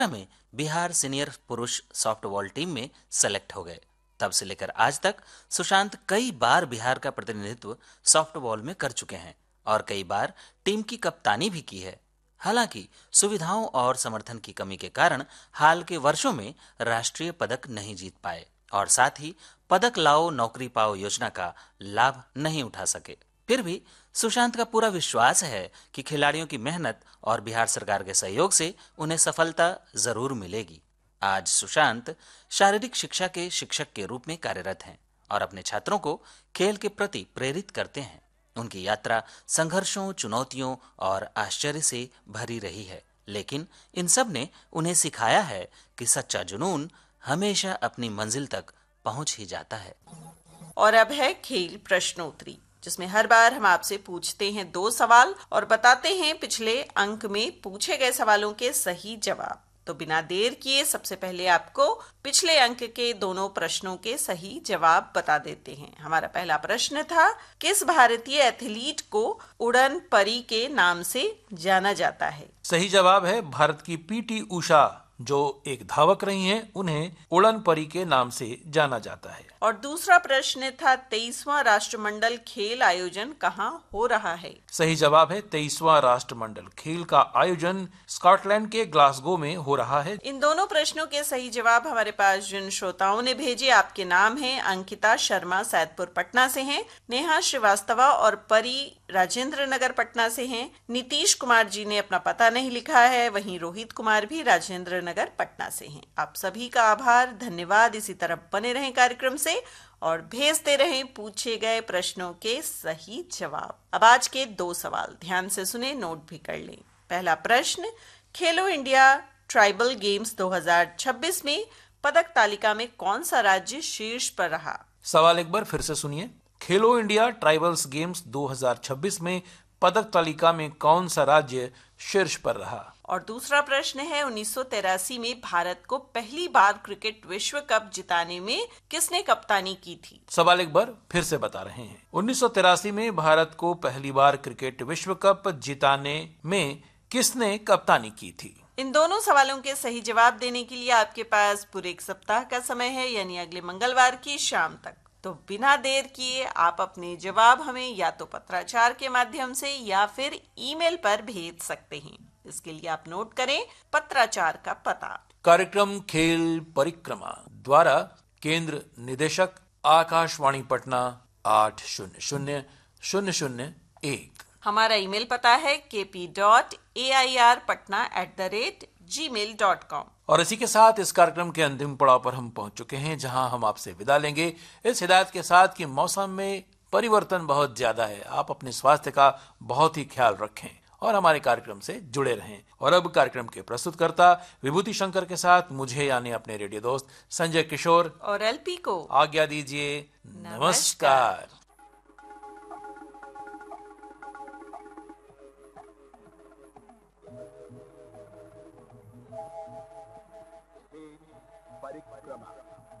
में बिहार सीनियर पुरुष softball team में सेलेक्ट हो गए। तब से लेकर आज तक सुशांत कई बार बिहार का प्रतिनिधित्व सॉफ्टबॉल में कर चुके हैं और कई बार टीम की कप्तानी भी की है। हालांकि सुविधाओं और समर्थन की कमी के कारण हाल के वर्षों में राष्ट्रीय पदक नहीं जीत पाए और साथ ही पदक लाओ नौकरी पाओ योजना का लाभ नहीं उठा सके। फिर भी सुशांत का पूरा विश्वास है कि खिलाड़ियों की मेहनत और बिहार सरकार के सहयोग से उन्हें सफलता जरूर मिलेगी। आज सुशांत शारीरिक शिक्षा के शिक्षक के रूप में कार्यरत हैं और अपने छात्रों को खेल के प्रति प्रेरित करते हैं। उनकी यात्रा संघर्षों, चुनौतियों और आश्चर्य से भरी रही है, लेकिन इन सब ने उन्हें सिखाया है कि सच्चा जुनून हमेशा अपनी मंजिल तक पहुंच ही जाता है। और अब है खेल प्रश्नोत्तरी, जिसमें हर बार हम आपसे पूछते हैं 2 सवाल और बताते हैं पिछले अंक में पूछे गए सवालों के सही जवाब। तो बिना देर किए सबसे पहले आपको पिछले अंक के दोनों प्रश्नों के सही जवाब बता देते हैं। हमारा पहला प्रश्न था, किस भारतीय एथलीट को उड़न परी के नाम से जाना जाता है? सही जवाब है भारत की पीटी उषा, जो एक धावक रही हैं, उन्हें उड़न परी के नाम से जाना जाता है। और दूसरा प्रश्न था, 23वां राष्ट्रमंडल खेल आयोजन कहाँ हो रहा है? सही जवाब है 23वां राष्ट्रमंडल खेल का आयोजन स्कॉटलैंड के ग्लासगो में हो रहा है। इन दोनों प्रश्नों के सही जवाब हमारे पास जिन श्रोताओं ने भेजे, आपके नाम हैं अंकिता शर्मा सैदपुर पटना से हैं, नेहा श्रीवास्तवा और परी राजेंद्र नगर पटना से हैं, नीतीश कुमार जी ने अपना पता नहीं लिखा है, वहीं रोहित कुमार भी राजेंद्र नगर पटना से हैं। आप सभी का आभार, धन्यवाद। इसी तरह बने रहें कार्यक्रम से और भेजते रहें पूछे गए प्रश्नों के सही जवाब। अब आज के 2 सवाल ध्यान से सुने, नोट भी कर लें। पहला प्रश्न, खेलो इंडिया ट्राइबल गेम्स 2026 में पदक तालिका में कौन सा राज्य शीर्ष पर रहा? सवाल एक बार फिर से सुनिए। खेलो इंडिया ट्राइबल्स गेम्स 2026 में पदक तालिका में कौन सा राज्य शीर्ष पर रहा? और दूसरा प्रश्न है, 1983 में भारत को पहली बार क्रिकेट विश्व कप जिताने में किसने कप्तानी की थी? सवाल एक बार फिर से बता रहे हैं। 1983 में भारत को पहली बार क्रिकेट विश्व कप जिताने में किसने कप्तानी की थी? इन दोनों सवालों के सही जवाब देने के लिए आपके पास पूरे 1 सप्ताह का समय है, यानी अगले मंगलवार की शाम तक। तो बिना देर किए आप अपने जवाब हमें या तो पत्राचार के माध्यम से या फिर ईमेल पर भेज सकते हैं। इसके लिए आप नोट करें पत्राचार का पता। कार्यक्रम खेल परिक्रमा द्वारा केंद्र निदेशक आकाशवाणी पटना 800001। हमारा ईमेल पता है kp.airpatna@gmail.com। और इसी के साथ इस कार्यक्रम के अंतिम पड़ाव पर हम पहुंच चुके हैं, जहां हम आपसे विदा लेंगे इस हिदायत के साथ कि मौसम में परिवर्तन बहुत ज्यादा है। आप अपने स्वास्थ्य का बहुत ही ख्याल रखें और हमारे कार्यक्रम से जुड़े रहें। और अब कार्यक्रम के प्रस्तुतकर्ता विभूति शंकर के साथ मुझे यानी अपने रेडियो दोस्त संजय किशोर और एलपी को आज्ञा दीजिए। नमस्कार।